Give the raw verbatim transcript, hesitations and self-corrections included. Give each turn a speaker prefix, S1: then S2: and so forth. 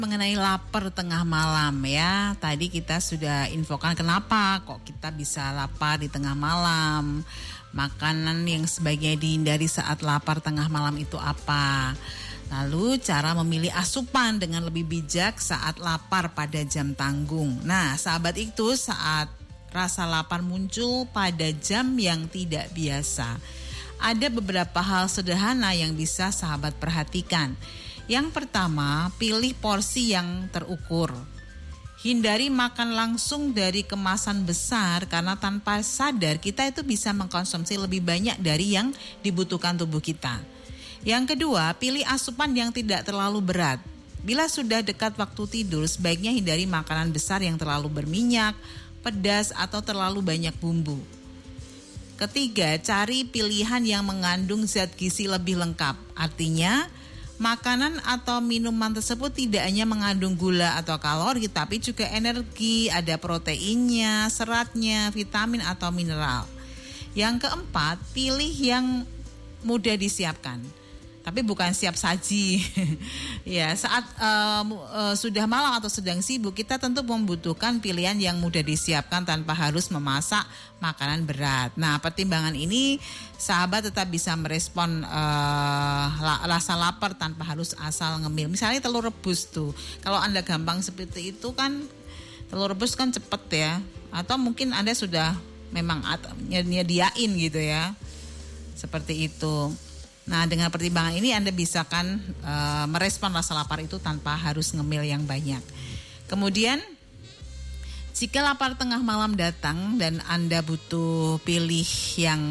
S1: Mengenai lapar tengah malam ya, tadi kita sudah infokan kenapa kok kita bisa lapar di tengah malam. Makanan yang sebaiknya dihindari saat lapar tengah malam itu apa? Lalu cara memilih asupan dengan lebih bijak saat lapar pada jam tanggung. Nah, sahabat itu saat rasa lapar muncul pada jam yang tidak biasa. Ada beberapa hal sederhana yang bisa sahabat perhatikan. Yang pertama, pilih porsi yang terukur. Hindari makan langsung dari kemasan besar karena tanpa sadar kita itu bisa mengkonsumsi lebih banyak dari yang dibutuhkan tubuh kita. Yang kedua, pilih asupan yang tidak terlalu berat. Bila sudah dekat waktu tidur, sebaiknya hindari makanan besar yang terlalu berminyak, pedas, atau terlalu banyak bumbu. Ketiga, cari pilihan yang mengandung zat gizi lebih lengkap. Artinya, makanan atau minuman tersebut tidak hanya mengandung gula atau kalori, tapi juga energi, ada proteinnya, seratnya, vitamin atau mineral. Yang keempat, pilih yang mudah disiapkan. Tapi bukan siap saji. Ya, saat uh, uh, sudah malam atau sedang sibuk, kita tentu membutuhkan pilihan yang mudah disiapkan tanpa harus memasak makanan berat. Nah, pertimbangan ini sahabat tetap bisa merespon uh, rasa lapar tanpa harus asal ngemil. Misalnya telur rebus tuh. Kalau Anda gampang seperti itu kan, telur rebus kan cepet ya. Atau mungkin Anda sudah memang nyediain gitu ya. Seperti itu. Nah, dengan pertimbangan ini Anda bisa kan e, merespon rasa lapar itu tanpa harus ngemil yang banyak. Kemudian, jika lapar tengah malam datang dan Anda butuh pilih yang